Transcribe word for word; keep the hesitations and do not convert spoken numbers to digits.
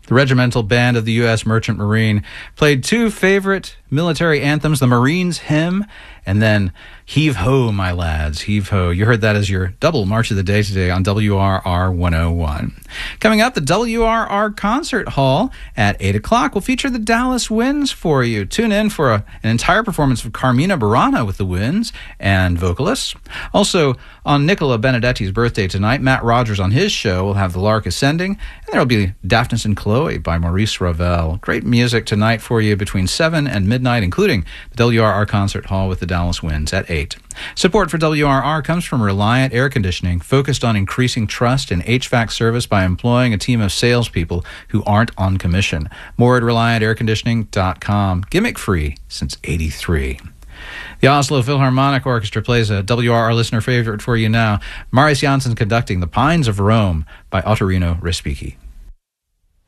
The regimental band of the U S Merchant Marine played two favorite military anthems, the Marines Hymn and then Heave Ho, My Lads, Heave Ho. You heard that as your double March of the Day today on W R R one oh one. Coming up, the W R R Concert Hall at eight o'clock will feature the Dallas Winds for you. Tune in for a, an entire performance of Carmina Burana with the Winds and vocalists. Also, on Nicola Benedetti's birthday tonight, Matt Rogers on his show will have The Lark Ascending, and there will be Daphnis and Chloe by Maurice Ravel. Great music tonight for you between seven and midnight, including the W R R Concert Hall with the Dallas Winds at eight. Support for W R R comes from Reliant Air Conditioning, focused on increasing trust in H V A C service by employing a team of salespeople who aren't on commission. More at reliant air conditioning dot com. Gimmick-free since eighty-three. The Oslo Philharmonic Orchestra plays a W R R listener favorite for you now. Marius Jansen conducting The Pines of Rome by Ottorino Respighi.